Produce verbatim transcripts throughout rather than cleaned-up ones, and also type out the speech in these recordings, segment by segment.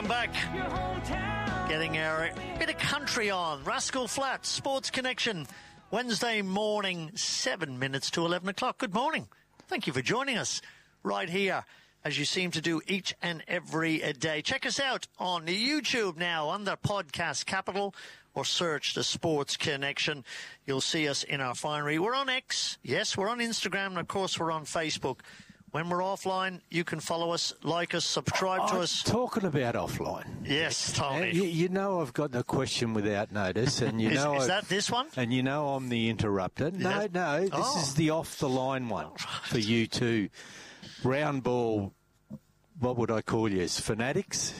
Welcome back. Getting our bit of country on. Rascal Flatts, Sports Connection. Wednesday morning, seven minutes to eleven o'clock. Good morning. Thank you for joining us right here, as you seem to do each and every day. Check us out on YouTube now under Podcast Capital, or search the Sports Connection. You'll see us in our finery. We're on X. Yes, we're on Instagram. And, of course, we're on Facebook. When we're offline, you can follow us, like us, subscribe to I'm us. Talking about offline. Yes, Tony. You, you know I've got the question without notice, and you is, know is I've, that this one? And you know I'm the interrupter. No, that, no, this oh. is the off the line one for you two. Round ball. What would I call you? Fanatics?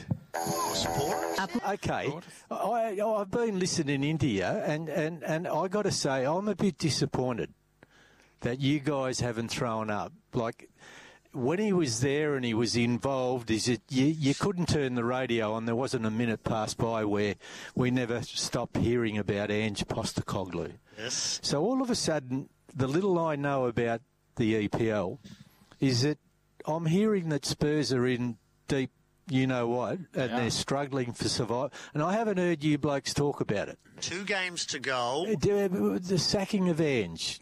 Sport? Okay. I, I've been listening into you, and, and, and I got to say, I'm a bit disappointed that you guys haven't thrown up. Like, when he was there and he was involved, is it you, you couldn't turn the radio on. There wasn't a minute passed by where we never stopped hearing about Ange Postecoglou. Yes. So all of a sudden, the little I know about the E P L is that I'm hearing that Spurs are in deep, you know what, and yeah. they're struggling for survival. And I haven't heard you blokes talk about it. Two games to go. The sacking of Ange,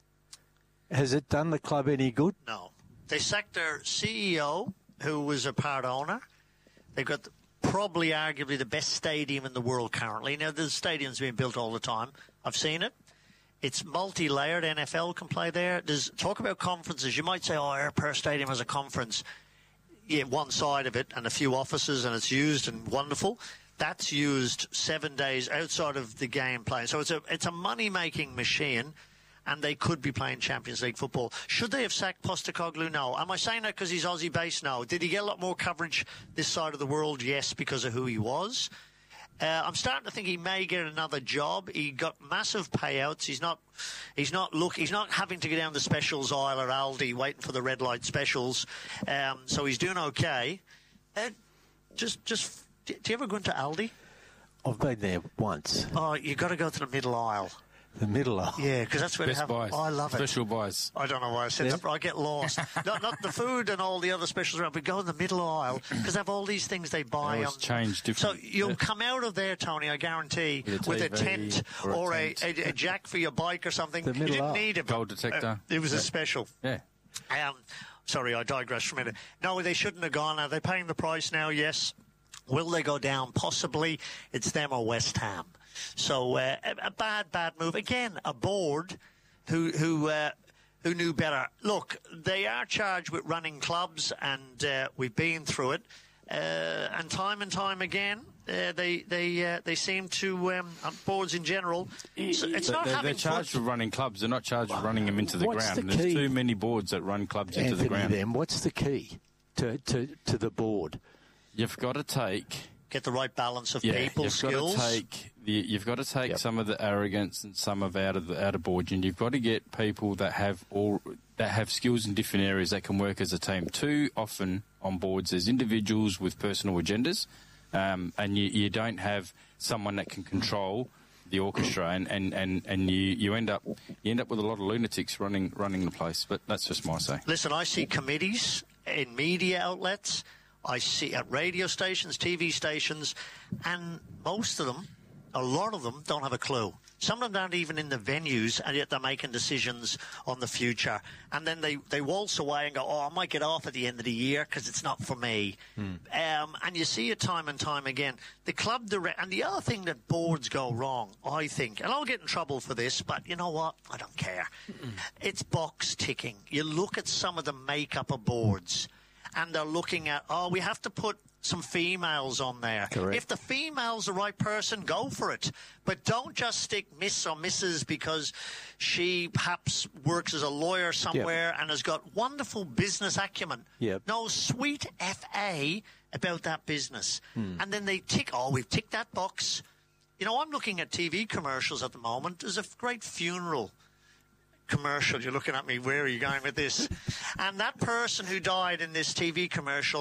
has it done the club any good? No. They sacked their C E O, who was a part owner. They've got the, probably arguably the best stadium in the world currently. Now, the stadium's being built all the time. I've seen it. It's multi-layered. N F L can play there. There's talk about conferences. You might say, oh, Air Perth Stadium has a conference. Yeah, one side of it and a few offices, and it's used and wonderful. That's used seven days outside of the game play. So it's a it's a money-making machine, and they could be playing Champions League football. Should they have sacked Postecoglou? No. Am I saying that because he's Aussie-based? No. Did he get a lot more coverage this side of the world? Yes, because of who he was. Uh, I'm starting to think he may get another job. He got massive payouts. He's not, he's not look, he's not having to go down the specials aisle or Aldi waiting for the red light specials. Um, so he's doing okay. Uh, just, just, do you ever go into Aldi? I've been there once. Oh, you got to go to the middle aisle. The middle aisle. Yeah, because that's where Best they have. buys. Oh, I love Special it. Special buys. I don't know why I said yeah. that. I get lost. not, not the food and all the other specials around, but go in the middle aisle because they have all these things they buy. They on, change different. So you'll yeah. come out of there, Tony, I guarantee, with a, with a tent or, or a, tent. a, a jack for your bike or something. The you didn't aisle. need it. Gold detector. Uh, it was yeah. a special. Yeah. Um, sorry, I digressed for a minute. No, they shouldn't have gone. Are they paying the price now? Yes. Will they go down? Possibly. It's them or West Ham. So uh, a, a bad, bad move. Again, a board who who uh, who knew better. Look, they are charged with running clubs, and uh, we've been through it. Uh, and time and time again, uh, they they uh, they seem to um, on boards in general. It's, it's not they're, having they're charged foot- with running clubs. They're not charged with running them into the What's ground. the There's key? too many boards that run clubs Anthony, into the ground. Then, what's the key to, to, to the board? You've got to take. Get the right balance of Yeah, people, you've skills. got to take the, you've got to take Yep. some of the arrogance and some of out of the out of board, and you've got to get people that have all that have skills in different areas that can work as a team. Too often on boards, there's individuals with personal agendas, um, and you, you don't have someone that can control the orchestra, and, and, and, and you, you end up you end up with a lot of lunatics running running the place. But that's just my say. Listen, I see committees in media outlets. I see at radio stations, T V stations, and most of them, a lot of them, don't have a clue. Some of them aren't even in the venues, and yet they're making decisions on the future. And then they, they waltz away and go, oh, I might get off at the end of the year because it's not for me. Hmm. Um, and you see it time and time again. The club direct, and the other thing that boards go wrong, I think, and I'll get in trouble for this, but you know what? I don't care. Mm-mm. It's box ticking. You look at some of the makeup of boards, and they're looking at, oh, we have to put some females on there. Correct. If the female's the right person, go for it. But don't just stick Miss or Missus because she perhaps works as a lawyer somewhere yep. and has got wonderful business acumen. Yep. No sweet F A about that business. Hmm. And then they tick, oh, we've ticked that box. You know, I'm looking at T V commercials at the moment. There's a great funeral commercial. You're looking at me, where are you going with this? And that person who died in this T V commercial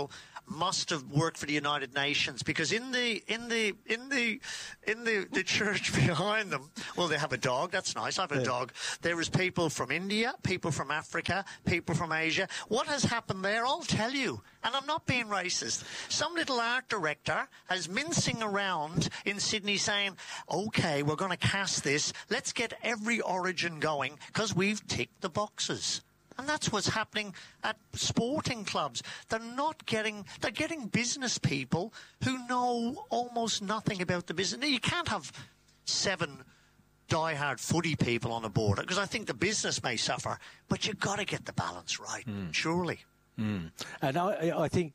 must have worked for the United Nations, because in the in the in the in the, the church behind them, well, they have a dog. That's nice. I have a yeah. dog. There is people from India, people from Africa, people from Asia. What has happened there? I'll tell you. And I'm not being racist. Some little art director is mincing around in Sydney saying, "Okay, we're going to cast this. Let's get every origin going because we've ticked the boxes." And that's what's happening at sporting clubs. They're not getting, they're getting business people who know almost nothing about the business. You can't have seven diehard footy people on a board, because I think the business may suffer, but you've got to get the balance right, mm. surely. Mm. And I, I think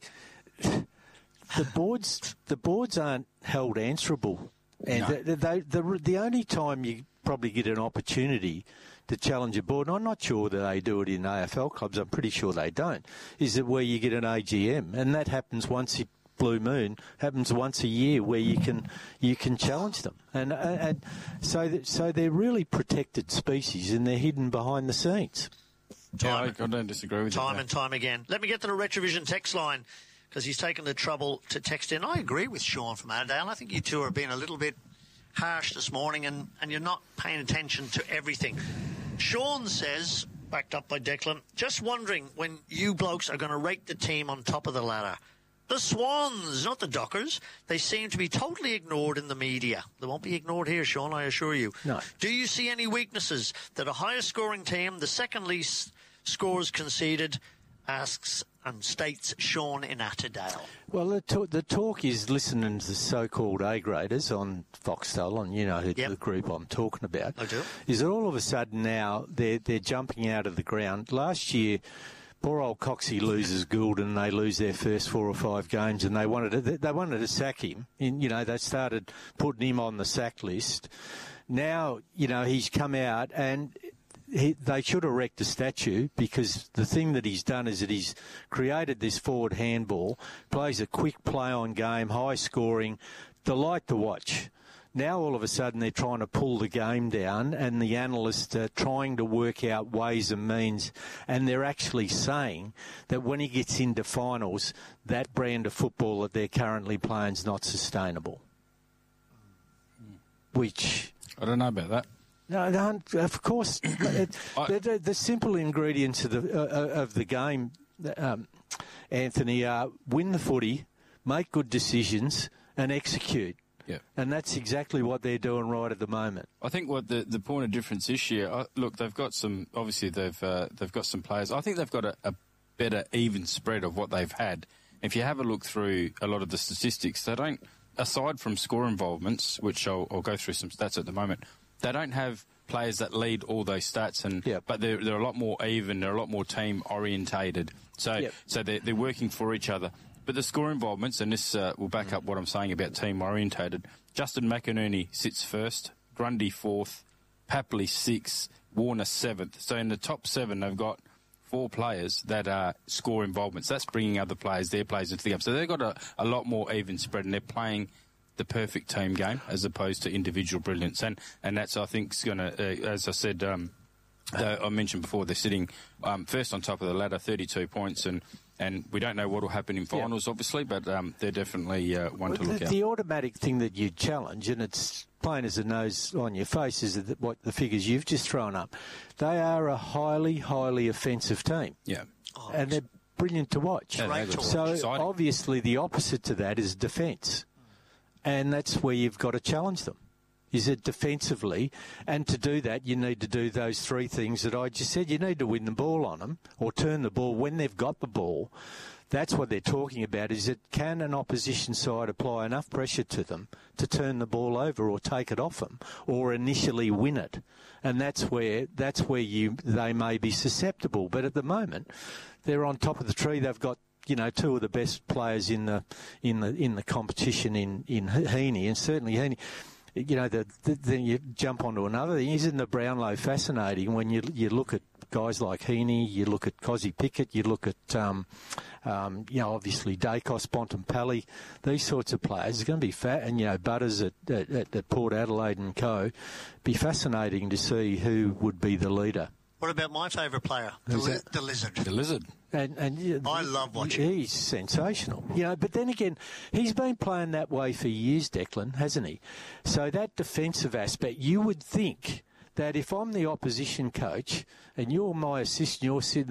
the boards, the boards aren't held answerable. And no. they, they, the, the only time you probably get an opportunity to challenge a board, and I'm not sure that they do it in A F L clubs, I'm pretty sure they don't, is that where you get an A G M, and that happens once a blue moon, happens once a year, where you can you can challenge them. And and so that, so they're really protected species, and they're hidden behind the scenes. Time, yeah, I, I don't disagree with you. Time and time again. Let me get to the Retrovision text line, because he's taken the trouble to text in. I agree with Sean from Adelaide. I think you two are being a little bit harsh this morning, and, and you're not paying attention to everything. Sean says, backed up by Declan, just wondering when you blokes are going to rate the team on top of the ladder. The Swans, not the Dockers. They seem to be totally ignored in the media. They won't be ignored here, Sean, I assure you. No. Do you see any weaknesses? That a higher scoring team, the second least scores conceded, asks and states Sean in Attadale. Well, the, to- the talk is listening to the so-called A-graders on Foxtel, and you know who, yep. the group I'm talking about. I do. Is that all of a sudden now they're, they're jumping out of the ground. Last year, poor old Coxie loses Gould, and they lose their first four or five games, and they wanted to, they wanted to sack him. And, you know, they started putting him on the sack list. Now, you know, he's come out and He, they should erect a statue, because the thing that he's done is that he's created this forward handball, plays a quick play-on game, high-scoring, delight to watch. Now all of a sudden they're trying to pull the game down, and the analysts are trying to work out ways and means, and they're actually saying that when he gets into finals, that brand of football that they're currently playing is not sustainable. Which... I don't know about that. No, of course. it, the, the, the simple ingredients of the uh, of the game, um, Anthony, are win the footy, make good decisions, and execute. Yeah. And that's exactly what they're doing right at the moment. I think what the, the point of difference this year, uh, look, they've got some. Obviously, they've uh, they've got some players. I think they've got a, a better even spread of what they've had. If you have a look through a lot of the statistics, they don't. Aside from score involvements, which I'll, I'll go through some stats at the moment. They don't have players that lead all those stats, and yep. but they're they're a lot more even. They're a lot more team orientated. So yep. so they're they're working for each other. But the score involvements, and this uh, will back mm. up what I'm saying about team orientated. Justin McInerney sits first, Grundy fourth, Papley sixth, Warner seventh. So in the top seven, they've got four players that are score involvements. That's bringing other players, their players into the game. So they've got a, a lot more even spread, and they're playing the perfect team game as opposed to individual brilliance, and and that's I think is going to, uh, as I said, um, uh, I mentioned before, they're sitting um, first on top of the ladder, thirty-two points, and and we don't know what will happen in finals, yeah. obviously, but um, they're definitely uh, one well, to look the, at. The automatic thing that you challenge, and it's plain as a nose on your face, is that what the figures you've just thrown up. They are a highly, highly offensive team. Yeah, oh, and they're brilliant to watch. Yeah, so exciting. Obviously, the opposite to that is defence. And that's where you've got to challenge them, is it defensively. And to do that, you need to do those three things that I just said. You need to win the ball on them, or turn the ball when they've got the ball. That's what they're talking about, is that can an opposition side apply enough pressure to them to turn the ball over or take it off them, or initially win it. And that's where that's where you they may be susceptible. But at the moment, they're on top of the tree. They've got, you know, two of the best players in the in the in the competition in in Heaney, and certainly Heaney. You know, the, the, then you jump onto another thing. Isn't the Brownlow fascinating when you you look at guys like Heaney, you look at Cozzy Pickett, you look at um, um, you know, obviously Dacos, Bontempelli, these sorts of players. It's going to be fat, and you know, Butters at, at, at Port Adelaide and co. Be fascinating to see who would be the leader. What about my favourite player, the, Who's li- that? the Lizard? The Lizard. And, and yeah, I love watching. He's sensational, you know. But then again, he's been playing that way for years, Declan, hasn't he? So that defensive aspect, you would think that if I'm the opposition coach and you're my assistant, you're sitting